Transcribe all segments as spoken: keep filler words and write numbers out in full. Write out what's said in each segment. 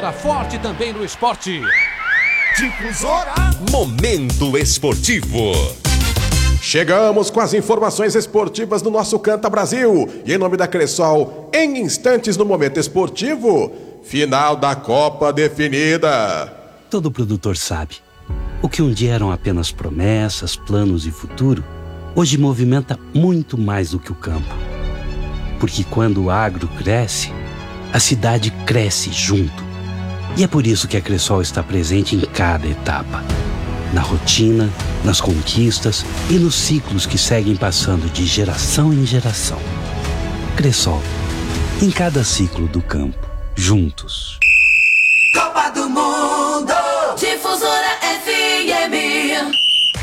Difusora, forte também no esporte. Difusora. Momento esportivo. Chegamos com as informações esportivas do nosso Canta Brasil. E em nome da Cressol, em instantes no Momento Esportivo, final da Copa definida. Todo produtor sabe, o que um dia eram apenas promessas, planos e futuro, hoje movimenta muito mais do que o campo. Porque quando o agro cresce, a cidade cresce junto. E é por isso que a Cressol está presente em cada etapa. Na rotina, nas conquistas e nos ciclos que seguem passando de geração em geração. Cressol, em cada ciclo do campo, juntos. Copa do Mundo, Difusora F M.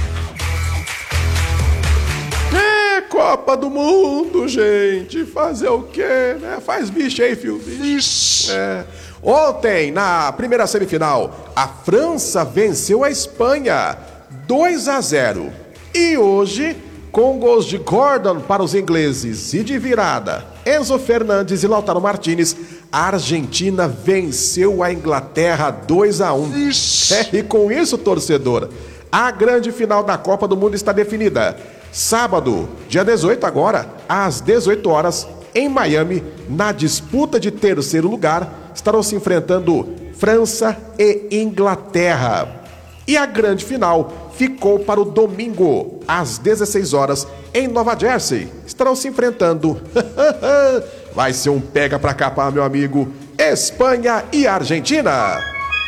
É Copa do Mundo, gente. Fazer o quê, né? Faz bicho aí, filho. Bicho. É. Ontem, na primeira semifinal, a França venceu a Espanha dois a zero. E hoje, com gols de Gordon para os ingleses e de virada, Enzo Fernandes e Lautaro Martínez, a Argentina venceu a Inglaterra dois a um. É, e com isso, torcedor, a grande final da Copa do Mundo está definida. Sábado, dia dezoito agora, às dezoito horas, em Miami, na disputa de terceiro lugar, estarão se enfrentando França e Inglaterra. E a grande final ficou para o domingo, às dezesseis horas, em Nova Jersey. Estarão se enfrentando. Vai ser um pega pra capar, meu amigo. Espanha e Argentina.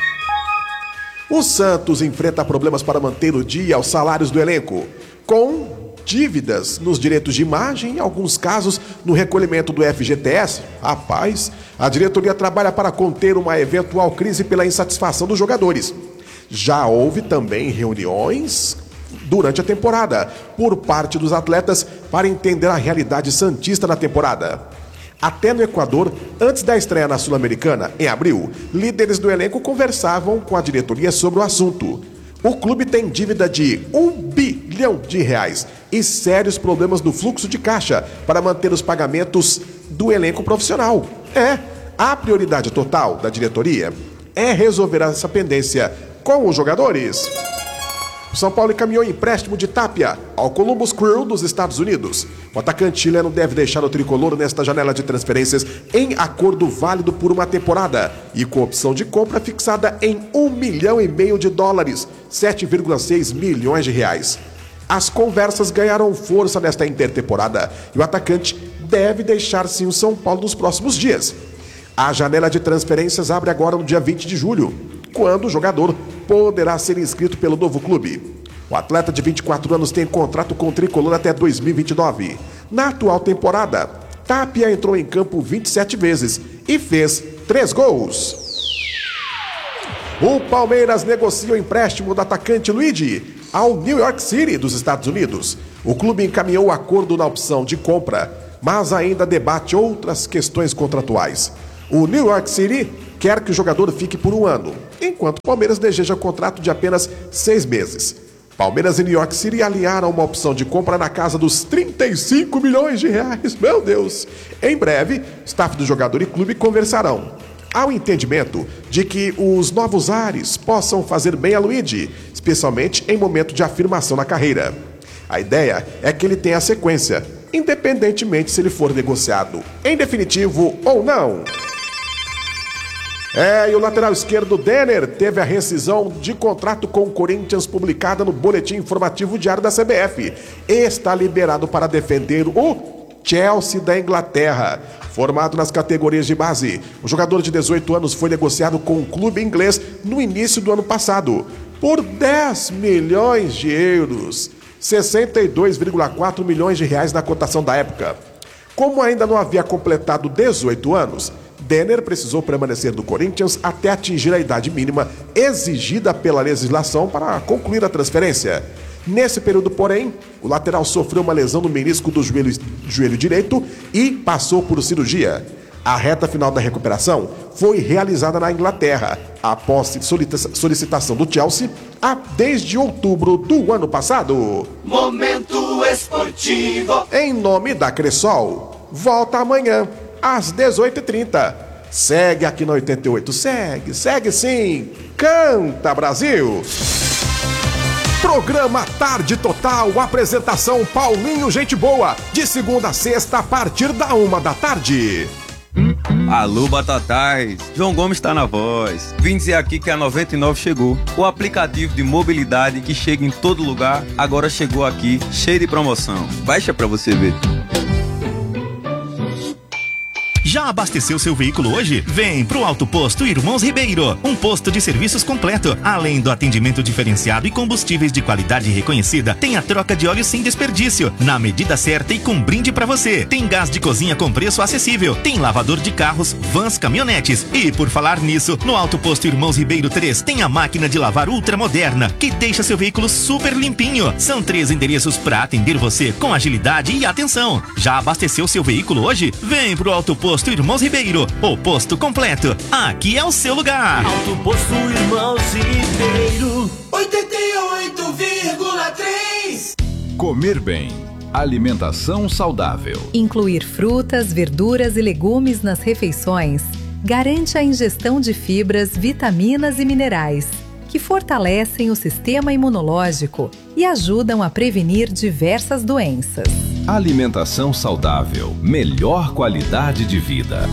O Santos enfrenta problemas para manter o dia aos salários do elenco, com dívidas nos direitos de imagem e, em alguns casos, no recolhimento do F G T S. Rapaz, a diretoria trabalha para conter uma eventual crise pela insatisfação dos jogadores. Já houve também reuniões durante a temporada por parte dos atletas para entender a realidade santista na temporada. Até no Equador, antes da estreia na Sul-Americana, em abril, líderes do elenco conversavam com a diretoria sobre o assunto. O clube tem dívida de um bilhão de reais e sérios problemas no fluxo de caixa para manter os pagamentos do elenco profissional. É, a prioridade total da diretoria é resolver essa pendência com os jogadores. O São Paulo encaminhou empréstimo de Tapia ao Columbus Crew dos Estados Unidos. O atacante chileno deve deixar o tricolor nesta janela de transferências em acordo válido por uma temporada e com opção de compra fixada em um milhão e meio de dólares, sete vírgula seis milhões de reais. As conversas ganharam força nesta intertemporada e o atacante deve deixar sim o São Paulo nos próximos dias. A janela de transferências abre agora no dia vinte de julho, quando o jogador poderá ser inscrito pelo novo clube. O atleta de vinte e quatro anos tem contrato com o tricolor até dois mil e vinte e nove. Na atual temporada, Tapia entrou em campo vinte e sete vezes e fez três gols. O Palmeiras negocia o empréstimo do atacante Luigi ao New York City dos Estados Unidos. O clube encaminhou o acordo na opção de compra, mas ainda debate outras questões contratuais. O New York City quer que o jogador fique por um ano, enquanto o Palmeiras deseja contrato de apenas seis meses. Palmeiras e New York City alinharam uma opção de compra na casa dos trinta e cinco milhões de reais. Meu Deus! Em breve, staff do jogador e clube conversarão. Há o entendimento de que os novos ares possam fazer bem a Luigi, especialmente em momento de afirmação na carreira. A ideia é que ele tenha sequência, independentemente se ele for negociado em definitivo ou não. É, e o lateral esquerdo Denner teve a rescisão de contrato com o Corinthians publicada no Boletim Informativo Diário da C B F. Está liberado para defender o Chelsea da Inglaterra. Formado nas categorias de base, o jogador de dezoito anos foi negociado com um clube inglês no início do ano passado por dez milhões de euros, sessenta e dois vírgula quatro milhões de reais na cotação da época. Como ainda não havia completado dezoito anos, Denner precisou permanecer no Corinthians até atingir a idade mínima exigida pela legislação para concluir a transferência. Nesse período, porém, o lateral sofreu uma lesão no menisco do joelho, joelho direito e passou por cirurgia. A reta final da recuperação foi realizada na Inglaterra, após solicitação do Chelsea, desde outubro do ano passado. Momento esportivo. Em nome da Cressol, volta amanhã, às dezoito e trinta. segue aqui na oitenta e oito. Segue, segue sim. Canta, Brasil. Programa Tarde Total, apresentação Paulinho Gente Boa, de segunda a sexta a partir da uma da tarde. Alô, Batatais, João Gomes tá na voz. Vim dizer aqui que a noventa e nove chegou. O aplicativo de mobilidade que chega em todo lugar, agora chegou aqui, cheio de promoção. Baixa pra você ver. Já abasteceu seu veículo hoje? Vem pro Auto Posto Irmãos Ribeiro, um posto de serviços completo. Além do atendimento diferenciado e combustíveis de qualidade reconhecida, tem a troca de óleo sem desperdício, na medida certa e com brinde pra você. Tem gás de cozinha com preço acessível, tem lavador de carros, vans, caminhonetes. E por falar nisso, no Auto Posto Irmãos Ribeiro três tem a máquina de lavar ultramoderna, que deixa seu veículo super limpinho. São três endereços pra atender você com agilidade e atenção. Já abasteceu seu veículo hoje? Vem pro Auto Posto Irmãos Ribeiro, o posto completo. Aqui é o seu lugar. Auto Posto Irmãos Ribeiro, oitenta e oito vírgula três. Comer bem. Alimentação saudável. Incluir frutas, verduras e legumes nas refeições garante a ingestão de fibras, vitaminas e minerais, que fortalecem o sistema imunológico e ajudam a prevenir diversas doenças. Alimentação saudável, melhor qualidade de vida.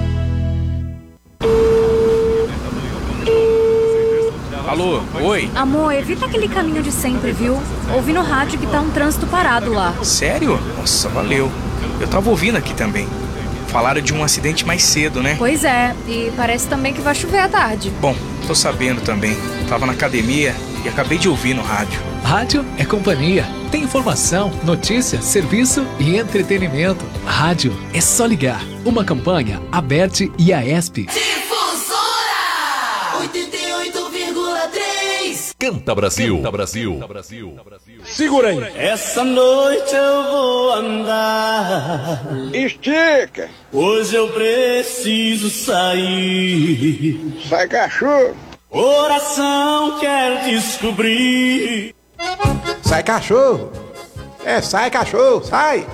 Alô, oi? Amor, evita aquele caminho de sempre, viu? Ouvi no rádio que tá um trânsito parado lá. Sério? Nossa, valeu. Eu tava ouvindo aqui também. Falaram de um acidente mais cedo, né? Pois é, e parece também que vai chover à tarde. Bom, tô sabendo também. Tava na academia e acabei de ouvir no rádio. Rádio é companhia. Tem informação, notícia, serviço e entretenimento. Rádio é só ligar. Uma campanha Aberte e Aesp. Difusora oitenta e oito vírgula três. Canta Brasil. Canta Brasil. Segura aí. Essa noite eu vou andar. Estica. Hoje eu preciso sair. Sai, cachorro. Coração quer descobrir. Sai, cachorro. É, sai, cachorro, sai.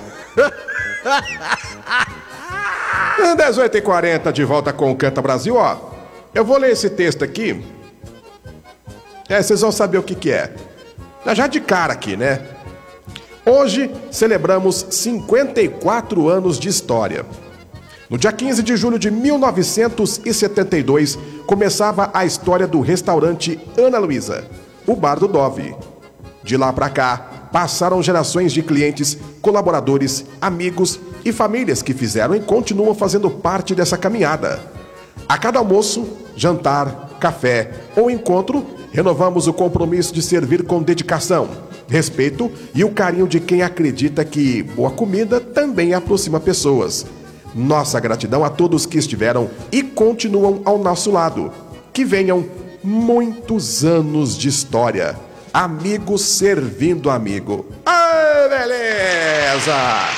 dezoito e quarenta, de volta com o Canta Brasil, ó. Eu vou ler esse texto aqui. É, vocês vão saber o que que é. Já de cara aqui, né? Hoje celebramos cinquenta e quatro anos de história. No dia quinze de julho de mil novecentos e setenta e dois, começava a história do restaurante Ana Luísa, o Bar do Dove. De lá pra cá, passaram gerações de clientes, colaboradores, amigos e famílias que fizeram e continuam fazendo parte dessa caminhada. A cada almoço, jantar, café ou encontro, renovamos o compromisso de servir com dedicação, respeito e o carinho de quem acredita que boa comida também aproxima pessoas. Nossa gratidão a todos que estiveram e continuam ao nosso lado. Que venham muitos anos de história. Amigos servindo amigo. Ai, beleza!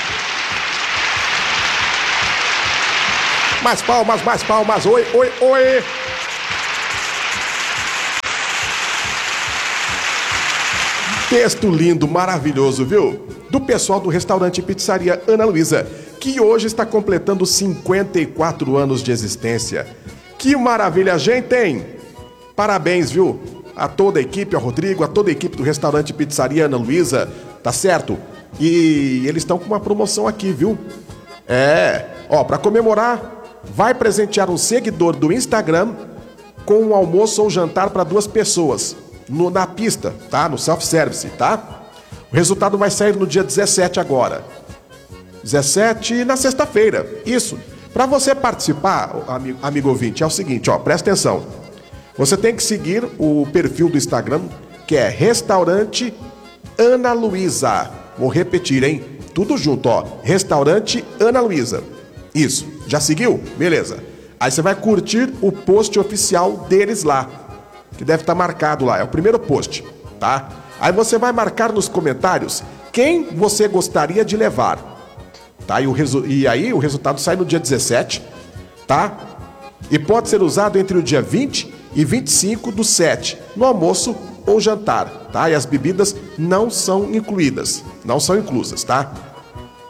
Mais palmas, mais palmas. Oi, oi, oi. Texto lindo, maravilhoso, viu? Do pessoal do restaurante e pizzaria Ana Luísa, que hoje está completando cinquenta e quatro anos de existência. Que maravilha, gente, hein? Parabéns, viu? A toda a equipe, ao Rodrigo, a toda a equipe do restaurante e pizzaria Ana Luísa, tá certo? E eles estão com uma promoção aqui, viu? É, ó, pra comemorar, vai presentear um seguidor do Instagram com um almoço ou jantar para duas pessoas. No, na pista, tá? No self-service, tá? O resultado vai sair no dia dezessete agora. dezessete na sexta-feira. Isso. Para você participar, amigo, amigo ouvinte, é o seguinte, ó, presta atenção. Você tem que seguir o perfil do Instagram, que é Restaurante Ana Luísa. Vou repetir, hein? Tudo junto, ó. Restaurante Ana Luísa. Isso. Já seguiu? Beleza. Aí você vai curtir o post oficial deles lá, que deve estar marcado lá, é o primeiro post, tá? Aí você vai marcar nos comentários quem você gostaria de levar, tá? E, o resu- e aí o resultado sai no dia dezessete, tá? E pode ser usado entre o dia vinte e vinte e cinco do sete, no almoço ou jantar, tá? E as bebidas não são incluídas, não são inclusas, tá?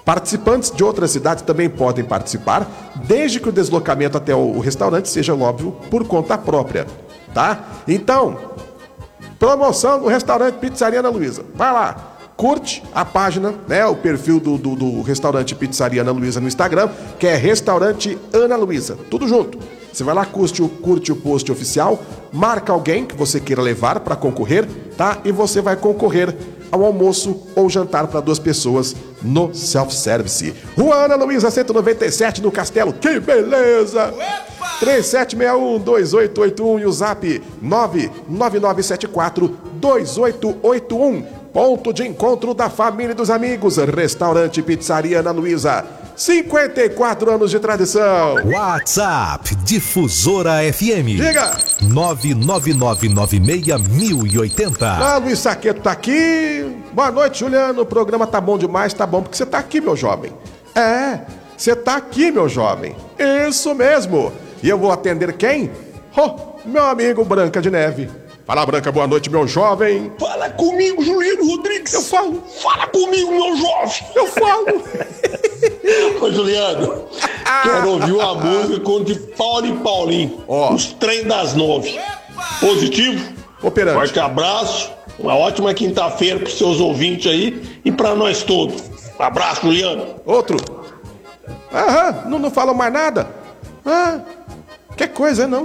Participantes de outras cidades também podem participar, desde que o deslocamento até o restaurante seja, óbvio, por conta própria, tá? Então, promoção do restaurante Pizzaria Ana Luísa. Vai lá, curte a página, né, o perfil do, do, do restaurante Pizzaria Ana Luísa no Instagram, que é Restaurante Ana Luísa, tudo junto. Você vai lá, curte o, curte o post oficial, marca alguém que você queira levar para concorrer, tá? E você vai concorrer ao almoço ou jantar para duas pessoas no self-service. Rua Ana Luísa, cento e noventa e sete, no Castelo. Que beleza! três sete seis um, dois oito oito um e o zap nove nove nove sete quatro, dois oito oito um. Ponto de encontro da família e dos amigos. Restaurante Pizzaria Ana Luísa. cinquenta e quatro anos de tradição. WhatsApp Difusora F M. Diga! nove nove nove nove seis mil e oitenta. Ah, Luiz Saqueto tá aqui. Boa noite, Juliano. O programa tá bom demais, tá bom porque você tá aqui, meu jovem. É, você tá aqui, meu jovem. Isso mesmo. E eu vou atender quem? Oh, meu amigo Branca de Neve. Fala, Branca, boa noite, meu jovem. Fala comigo, Juliano Rodrigues. Eu falo. Fala comigo, meu jovem. Eu falo. Ô, Juliano, quero ouvir uma música com de Paulo e Paulinho. Ó. Os trem das nove. Positivo? Operante. Forte abraço. Uma ótima quinta-feira pros seus ouvintes aí e pra nós todos. Um abraço, Juliano. Outro. Aham, não, não falam mais nada. Ah, que coisa, não?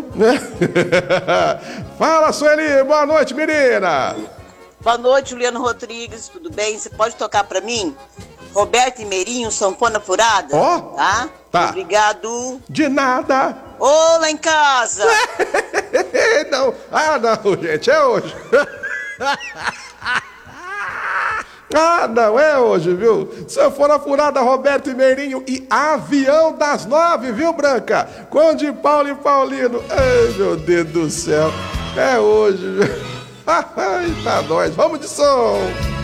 Fala, Sueli, boa noite, menina. Boa noite, Juliano Rodrigues, tudo bem? Você pode tocar pra mim? Roberto e Meirinho, sanfona furada? Ó, tá? Tá. Obrigado. De nada. Ô, lá em casa. Não, ah não, gente, é hoje. Ah, não, é hoje, viu? Sanfona furada, Roberto e Meirinho e Avião das Nove, viu, Branca? Conde Paulo e Paulino. Ai, meu Deus do céu. É hoje, viu? Ai, tá nóis. Vamos de som.